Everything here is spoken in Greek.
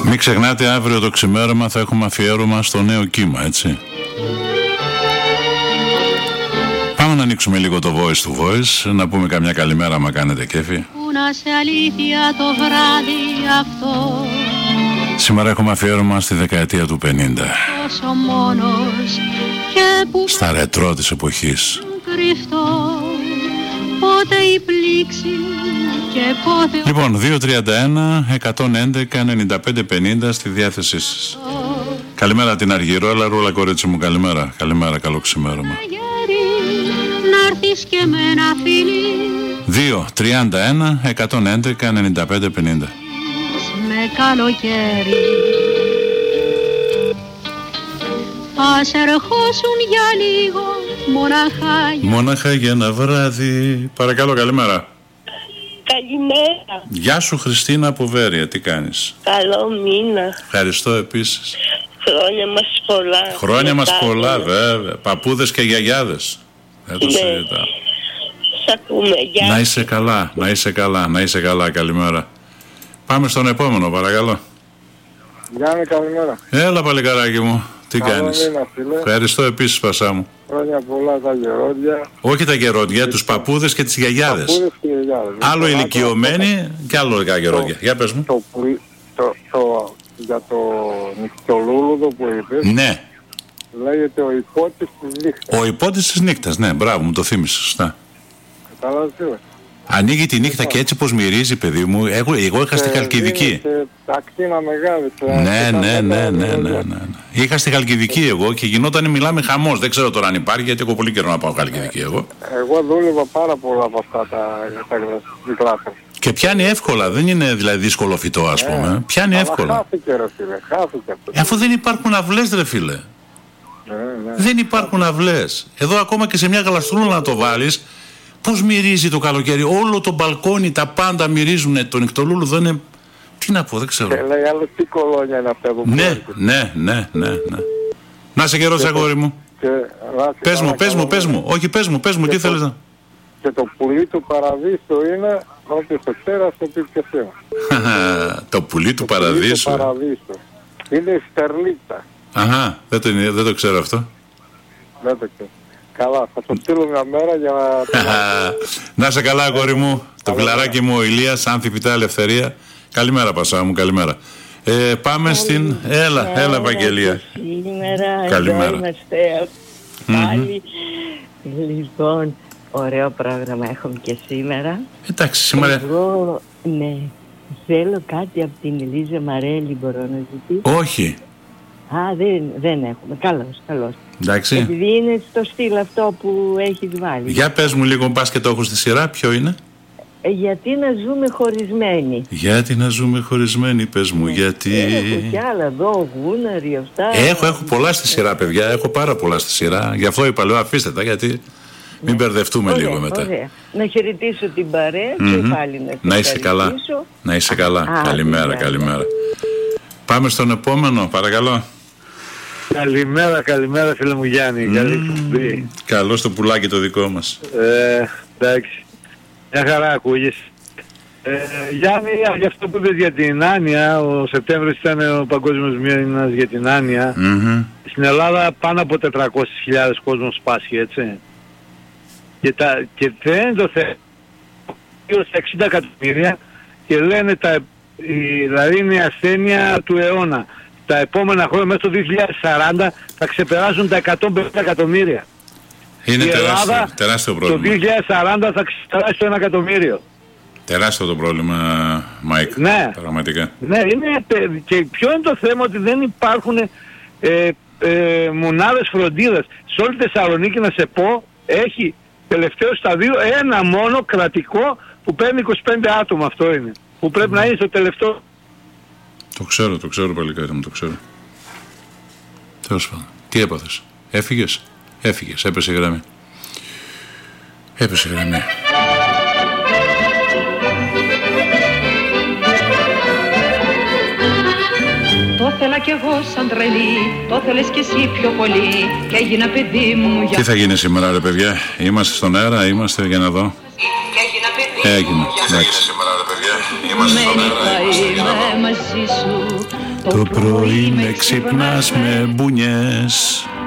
Μην ξεχνάτε, αύριο το ξημέρωμα θα έχουμε αφιέρωμα στο νέο κύμα, έτσι. Πάμε να ανοίξουμε λίγο το voice to voice, να πούμε καμιά καλημέρα, μα κάνετε κέφι. Σε αλήθεια το βράδυ αυτό. Σήμερα έχουμε αφιέρωμα στη δεκαετία του 50. Τόσο μόνος και που στα ρετρό της εποχής. Κρυφτό, πότε η πλήξη και πότε... Λοιπόν, 231-111-95-50 στη διάθεσή σας. Καλημέρα την Αργυρό, αλλά ρούλα κορίτσι μου, καλημέρα. Καλημέρα, καλό ξημέρωμα. Να έρθεις και με ένα φίλι 2-31-111-95-50. με καλοκαίρι. Ας ερχόσουν για λίγο μονάχα για ένα βράδυ. Παρακαλώ, καλημέρα. Καλημέρα. Γεια σου Χριστίνα από Βέρεια, τι κάνεις? Καλό μήνα. Ευχαριστώ επίσης. Χρόνια μας πολλά. Χρόνια μας πολλά, βέβαια. Παππούδες και γιαγιάδες. Δεν το συζητάω. Σ' ακούμε, γεια. Να είσαι καλά, να είσαι καλά, να είσαι καλά, καλημέρα. Πάμε στον επόμενο, παρακαλώ. Γιάννη, καλημέρα. Έλα παλικαράκι μου, τι κάνεις? Ευχαριστώ επίσης, Πασά μου. Χρόνια πολλά τα γερόντια. Όχι τα γερόντια, τους παππούδες και τις γιαγιάδες. Παππούδες και γιαγιάδες. Άλλο ηλικιωμένοι και άλλο γερόντια. Για πες μου. Για το νυχτιολούλουδο που είπες. Ναι. Λέγεται ο υπότης της νύχτας. Ο υπότης της νύχτας, ναι, μπράβο, μου το θύμισες, σωστά. Κατάλαβες τι λέω. Ανοίγει τη νύχτα και έτσι πως μυρίζει, παιδί μου. Εγώ είχα στη Χαλκιδική. Ακτίνα μεγάλη. Ναι. Είχα στη Χαλκιδική εγώ και γινόταν, μιλάμε, χαμός. Δεν ξέρω τώρα αν υπάρχει, γιατί έχω πολύ καιρό να πάω Χαλκιδική εγώ. Εγώ δούλευα πάρα πολλά από αυτά τα γλάσια. Και πιάνει εύκολα, δεν είναι δηλαδή δύσκολο φυτό, ας πούμε. Πιάνει εύκολα. Χάθηκε ρε φίλε, χάθηκε αυτό. Αφού δεν υπάρχουν αυλές ρε φίλε. Ναι. Δεν υπάρχουν αυλές. Εδώ ακόμα και σε μια γαλαστρούλα να το βάλεις, πώς μυρίζει το καλοκαίρι. Όλο το μπαλκόνι, τα πάντα μυρίζουν. Το νυχτολούλουδο είναι... Τι να πω, δεν ξέρω. Και λέει άλλο τι κολόνια είναι αυτά που Ναι. Να σε καιρός αγόρι μου. Πες μου. Όχι, πες μου, τι θέλεις να... Και το πουλί του παραδείσου είναι όποιος το ξέρει ας το πει και σήμερα. Το πουλί του παραδείσου. Είναι η στερλίτσα. Αχα, δεν το ξέρω αυτό. Δεν το ξέρω. Καλά, θα το στείλω μια μέρα για να... Να σε καλά αγόρι μου. Το φιλαράκι μου ο Ηλίας, Άνθη Φυτά Ελευθερία. Καλημέρα Πασά μου, καλημέρα. Πάμε στην... Έλα Ευαγγελία. Καλημέρα, εδώ είμαστε πάλι. Λοιπόν, ωραίο πρόγραμμα έχουμε και σήμερα. Εντάξει, σήμερα... Εγώ, ναι, θέλω κάτι από την Ελίζα Μαρέλη, μπορώ να ζητήσω? Όχι. Α, δεν έχουμε. Καλώς. Εντάξει. Επειδή είναι στο στυλ αυτό που έχεις βάλει. Για πες μου λίγο, πας και το έχω στη σειρά, ποιο είναι? Γιατί να ζούμε χωρισμένοι. Γιατί να ζούμε χωρισμένοι, πες μου, γιατί... Έχω κι άλλα εδώ, Γούναρη, αυτά... Έχω πολλά στη σειρά, παιδιά, έχω πάρα πολλά στη σειρά. Γι' αυτό είπα, λέω, αφήστε τα, γιατί μην μπερδευτούμε λίγο μετά. Ωραία. Να χαιρετήσω την παρέα και πάλι να είσαι καλά. Να είσαι καλά. Καλημέρα. Πάμε στον επόμενο, παρακαλώ. Καλημέρα φίλε μου Γιάννη. Καλή κουμπί. Καλό το πουλάκι το δικό μας. Εντάξει. Μια χαρά ακούγες. Γιάννη, για αυτό που είπες για την άνοια, ο Σεπτέμβρης ήταν ο παγκόσμιος μήνας για την άνοια. Στην Ελλάδα πάνω από 400.000 κόσμος πάσχει, έτσι. Και δεν το θέλει. Γύρω στα 60 εκατομμύρια και λένε δηλαδή είναι η ασθένεια του αιώνα. Τα επόμενα χρόνια μέχρι το 2040 θα ξεπεράσουν τα 150 εκατομμύρια. Είναι τεράστιο πρόβλημα. Το 2040 θα ξεπεράσει το 1 εκατομμύριο. Τεράστιο το πρόβλημα, Μάικ. Ναι. Πραγματικά. Ναι, είναι, και ποιο είναι το θέμα, ότι δεν υπάρχουν μονάδες φροντίδας. Σε όλη τη Θεσσαλονίκη, να σε πω, έχει τελευταίο σταδίο ένα μόνο κρατικό που παίρνει 25 άτομα, αυτό είναι. Που πρέπει να είναι στο τελευταίο. Το ξέρω παλικάρι μου, το ξέρω. Τέλος πάντων. Τι έπαθες? Έφυγες, έπεσε η γραμμή. Το θέλα κι εγώ σαν τρελή, το θέλες κι εσύ πιο πολύ και έγινα παιδί μου. Τι θα γίνει σήμερα ρε παιδιά? Είμαστε στον αέρα, είμαστε για να δω. Έγινε, εντάξει. Μένει θα είμαι μαζί μαζί σου. Το πρωί με ξυπνάς με μπουνιές.